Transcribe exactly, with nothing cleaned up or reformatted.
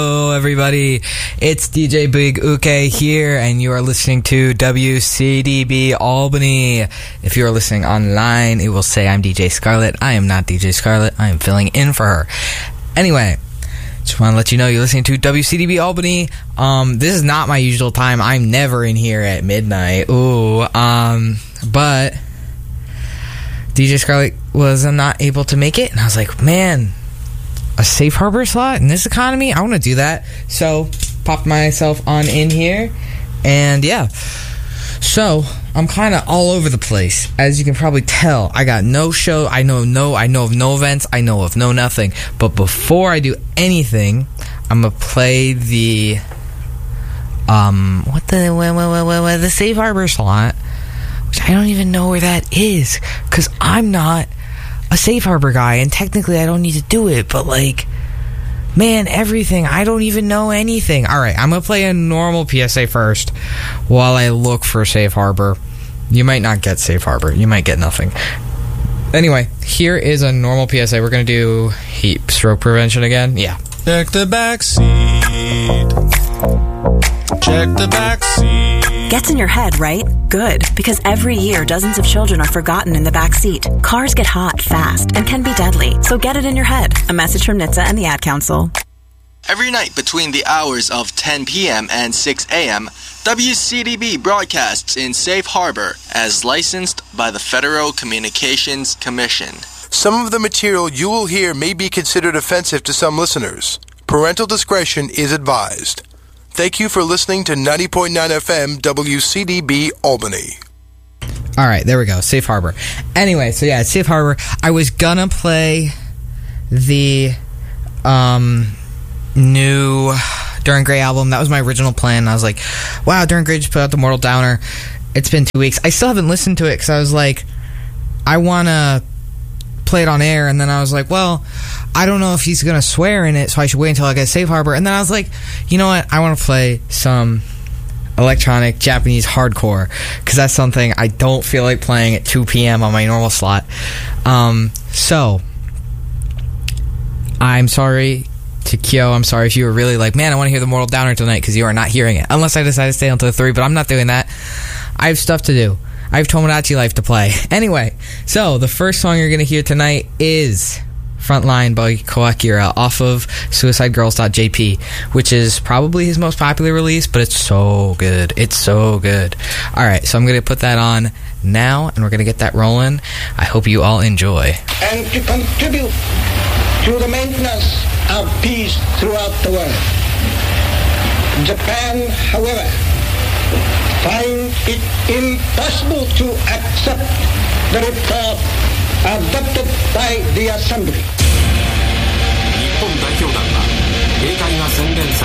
Hello, everybody. It's D J Big Uke here, and you are listening to W C D B Albany. If you are listening online, it will say I'm D J Scarlett. I am not D J Scarlett. I am filling in for her. Anyway, just want to let you know you're listening to W C D B Albany. Um, this is not my usual time. I'm never in here at midnight. Ooh, um, but D J Scarlett was not able to make it, and I was like, man, a safe harbor slot in this economy? I want to do that. So, popped myself on in here, and yeah. So, I'm kind of all over the place. As you can probably tell, I got no show. I know no. I know of no events. I know of no nothing. But before I do anything, I'm gonna play the um what the what, what, what, what, the safe harbor slot, which I don't even know where that is, because I'm not a safe harbor guy, and technically I don't need to do it, but like, man, everything, I don't even know anything. Alright, I'm gonna play a normal P S A first while I look for safe harbor. You might not get safe harbor, you might get nothing. Anyway, here is a normal P S A. We're gonna do heat stroke prevention again. Yeah. Check the back seat. Check the back seat. Gets in your head, right? Good, because every year dozens of children are forgotten in the back seat. Cars get hot fast and can be deadly, so get it in your head. A message from N H T S A and the Ad Council. Every night between the hours of ten p.m. and six a.m., W C D B broadcasts in Safe Harbor as licensed by the Federal Communications Commission. Some of the material you will hear may be considered offensive to some listeners. Parental discretion is advised. Thank you for listening to ninety point nine F M W C D B Albany. Alright, there we go. Safe harbor. Anyway, so yeah, it's Safe Harbor. I was gonna play the um, new Duran Gray album. That was my original plan. I was like, wow, Duran Gray just put out the Mortal Downer. It's been two weeks. I still haven't listened to it because I was like, I want to play it on air, and then I was like, well, I don't know if he's gonna swear in it, so I should wait until I get Safe Harbor. And then I was like, you know what, I want to play some electronic Japanese hardcore, because that's something I don't feel like playing at two p.m. on my normal slot. Um, so I'm sorry to Kyo, I'm sorry if you were really like, man, I want to hear the Mortal Downer tonight, because you are not hearing it, unless I decide to stay until three, but I'm not doing that. I have stuff to do. I have Tomodachi Life to play. Anyway, so the first song you're going to hear tonight is Frontline by Koakira off of suicide girls dot j p, which is probably his most popular release, but it's so good. It's so good. Alright, so I'm going to put that on now, and we're going to get that rolling. I hope you all enjoy. And to contribute to the maintenance of peace throughout the world. Japan, however, finds it impossible to accept the report adopted by the Assembly. 日本代表団は閉会が宣言され